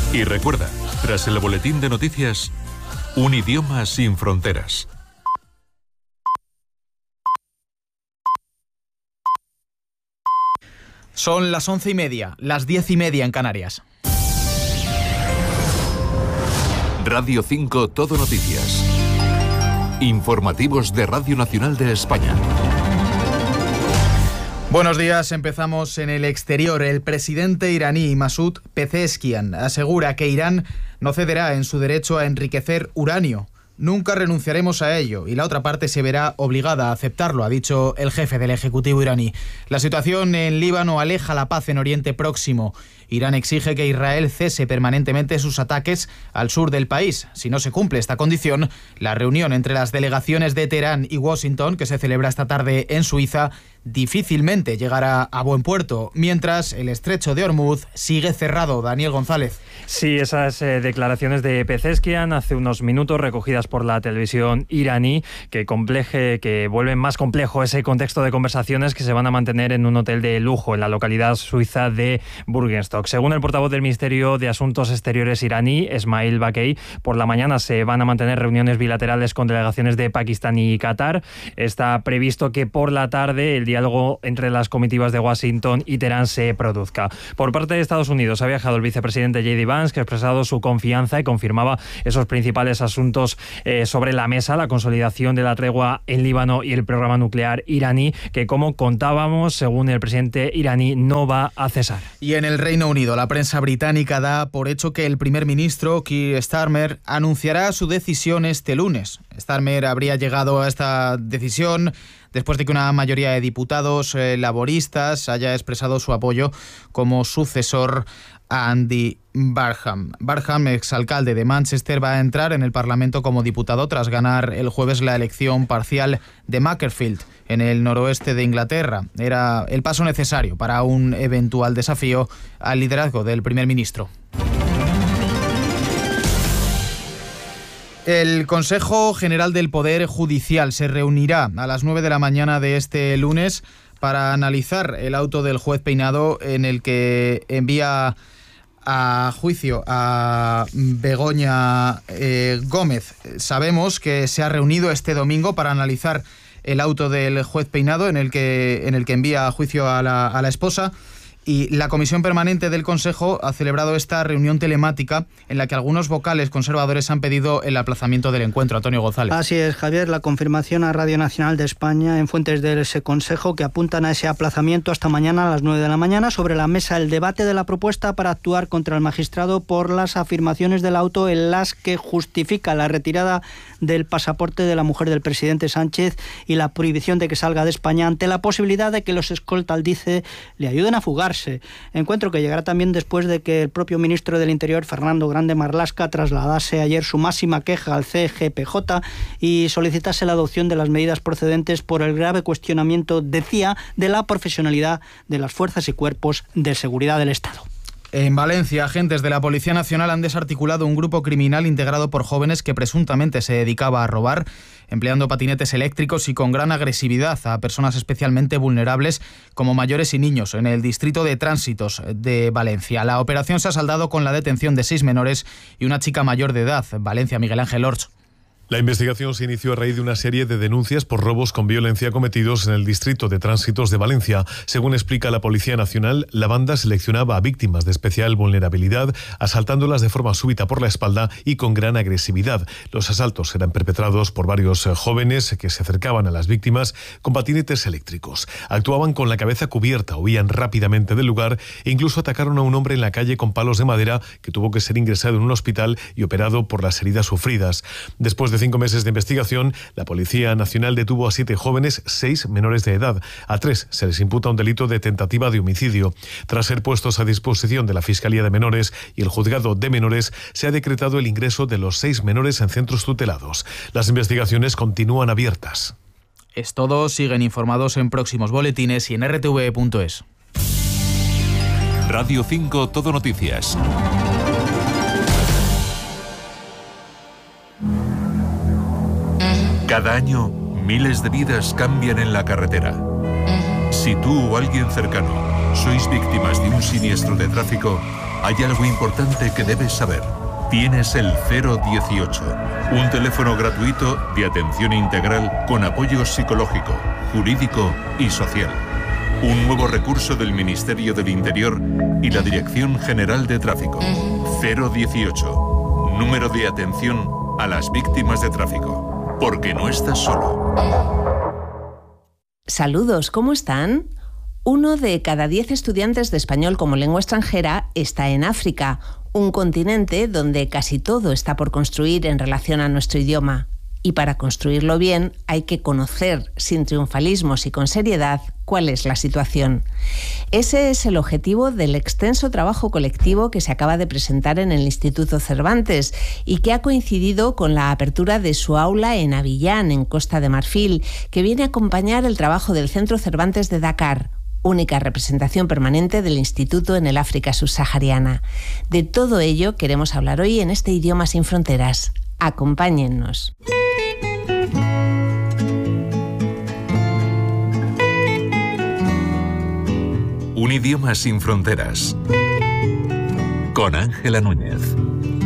Y recuerda, tras el boletín de noticias, un idioma sin fronteras. Son las 11:30, las 10:30 en Canarias. Radio 5 Todo Noticias. Informativos de Radio Nacional de España. Buenos días, empezamos en el exterior. El presidente iraní Masoud Pezeshkian asegura que Irán no cederá en su derecho a enriquecer uranio. Nunca renunciaremos a ello y la otra parte se verá obligada a aceptarlo, ha dicho el jefe del Ejecutivo iraní. La situación en Líbano aleja la paz en Oriente Próximo. Irán exige que Israel cese permanentemente sus ataques al sur del país. Si no se cumple esta condición, la reunión entre las delegaciones de Teherán y Washington, que se celebra esta tarde en Suiza, difícilmente llegará a buen puerto, mientras el estrecho de Hormuz sigue cerrado. Daniel González. Sí, esas declaraciones de Pezeshkian hace unos minutos recogidas por la televisión iraní que vuelven más complejo ese contexto de conversaciones que se van a mantener en un hotel de lujo en la localidad suiza de Burgenstock. Según el portavoz del Ministerio de Asuntos Exteriores iraní, Esmail Bakei, por la mañana se van a mantener reuniones bilaterales con delegaciones de Pakistán y Qatar. Está previsto que por la tarde el diálogo entre las comitivas de Washington y Teherán se produzca. Por parte de Estados Unidos ha viajado el vicepresidente J.D. Vance, que ha expresado su confianza y confirmaba esos principales asuntos sobre la mesa: la consolidación de la tregua en Líbano y el programa nuclear iraní, que, como contábamos, según el presidente iraní, no va a cesar. Y en el Reino Unido, la prensa británica da por hecho que el primer ministro Keir Starmer anunciará su decisión este lunes. Starmer habría llegado a esta decisión después de que una mayoría de diputados laboristas haya expresado su apoyo como sucesor a Andy Barham. Barham, exalcalde de Manchester, va a entrar en el Parlamento como diputado tras ganar el jueves la elección parcial de Macclesfield, en el noroeste de Inglaterra. Era el paso necesario para un eventual desafío al liderazgo del primer ministro. El Consejo General del Poder Judicial se reunirá a las 9 de la mañana de este lunes para analizar el auto del juez Peinado en el que envía a juicio a Begoña Gómez. Sabemos que se ha reunido este domingo para analizar el auto del juez Peinado en el que envía a juicio a la esposa. Y la Comisión Permanente del Consejo ha celebrado esta reunión telemática en la que algunos vocales conservadores han pedido el aplazamiento del encuentro. Antonio González. Así es, Javier. La confirmación a Radio Nacional de España en fuentes de ese Consejo que apuntan a ese aplazamiento hasta mañana a las 9 de la mañana. Sobre la mesa el debate de la propuesta para actuar contra el magistrado por las afirmaciones del auto en las que justifica la retirada del pasaporte de la mujer del presidente Sánchez y la prohibición de que salga de España ante la posibilidad de que los escoltas, dice, le ayuden a fugarse. Encuentro que llegará también después de que el propio ministro del Interior, Fernando Grande Marlaska, trasladase ayer su máxima queja al CGPJ y solicitase la adopción de las medidas procedentes por el grave cuestionamiento, decía, de la profesionalidad de las fuerzas y cuerpos de seguridad del Estado. En Valencia, agentes de la Policía Nacional han desarticulado un grupo criminal integrado por jóvenes que presuntamente se dedicaba a robar, empleando patinetes eléctricos y con gran agresividad a personas especialmente vulnerables como mayores y niños en el distrito de Tránsitos de Valencia. La operación se ha saldado con la detención de 6 menores y una chica mayor de edad. Valencia, Miguel Ángel Orch. La investigación se inició a raíz de una serie de denuncias por robos con violencia cometidos en el distrito de Tránsitos de Valencia. Según explica la Policía Nacional, la banda seleccionaba a víctimas de especial vulnerabilidad, asaltándolas de forma súbita por la espalda y con gran agresividad. Los asaltos eran perpetrados por varios jóvenes que se acercaban a las víctimas con patinetes eléctricos. Actuaban con la cabeza cubierta, huían rápidamente del lugar e incluso atacaron a un hombre en la calle con palos de madera que tuvo que ser ingresado en un hospital y operado por las heridas sufridas. Después de 5 meses de investigación, la Policía Nacional detuvo a 7 jóvenes, 6 menores de edad. A 3 se les imputa un delito de tentativa de homicidio. Tras ser puestos a disposición de la Fiscalía de Menores y el Juzgado de Menores, se ha decretado el ingreso de los 6 menores en centros tutelados. Las investigaciones continúan abiertas. Es todo. Siguen informados en próximos boletines y en rtv.es. Radio 5 Todo Noticias. Cada año, miles de vidas cambian en la carretera. Si tú o alguien cercano ¿Sois víctimas de un siniestro de tráfico? Hay algo importante que debes saber. Tienes el 018, un teléfono gratuito de atención integral con apoyo psicológico, jurídico y social. Un nuevo recurso del Ministerio del Interior y la Dirección General de Tráfico. 018, número de atención a las víctimas de tráfico. Porque no estás solo. Saludos, ¿cómo están? 1 de cada 10 estudiantes de español como lengua extranjera está en África, un continente donde casi todo está por construir en relación a nuestro idioma. Y para construirlo bien hay que conocer, sin triunfalismos y con seriedad, cuál es la situación. Ese es el objetivo del extenso trabajo colectivo que se acaba de presentar en el Instituto Cervantes y que ha coincidido con la apertura de su aula en Abiyán, en Costa de Marfil, que viene a acompañar el trabajo del Centro Cervantes de Dakar, única representación permanente del Instituto en el África subsahariana. De todo ello queremos hablar hoy en este Idioma sin Fronteras. Acompáñennos. Un idioma sin fronteras. Con Ángela Núñez.